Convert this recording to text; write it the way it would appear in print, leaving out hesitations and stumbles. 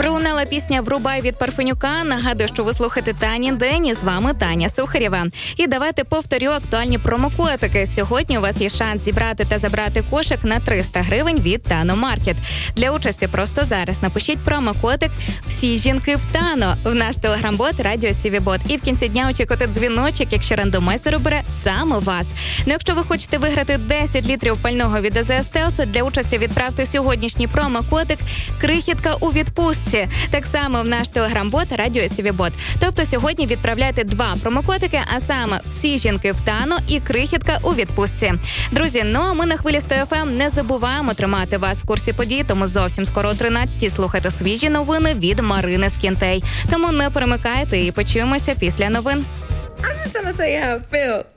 Пролунала пісня «Врубай» від Парфенюка. Нагадую, що ви слухаєте Танін день, і з вами Таня Сухарєва. І давайте повторю актуальні промокодики. Сьогодні у вас є шанс зібрати та забрати кошик на 300 гривень від Тано Маркет. Для участі просто зараз напишіть промокодик «Всі жінки в Тано» в наш телеграм-бот Радіо Сівібот. І в кінці дня очікуйте дзвіночок, якщо рандомайзер обере саме вас. Ну, якщо ви хочете виграти 10 літрів пального від АЗС Телса, для участі відправте сьогоднішній промокодик «Крихітка у відпустці». Так само в наш телеграм-бот Радіо Сівібот. Тобто сьогодні відправляйте 2 промокодики, а саме «Всі жінки в Тано» і «Крихітка у відпустці». Друзі, ну а ми на хвилі 100 FM не забуваємо тримати вас в курсі подій, тому зовсім скоро о 13-й слухайте свіжі новини від Марини Скінтей. Тому не перемикайте і почуємося після новин. I'm just trying to tell you how I feel.